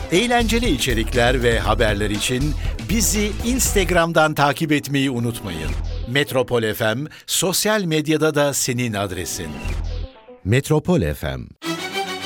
Eğlenceli içerikler ve haberler için bizi Instagram'dan takip etmeyi unutmayın. Metropol FM sosyal medyada da senin adresin. Metropol FM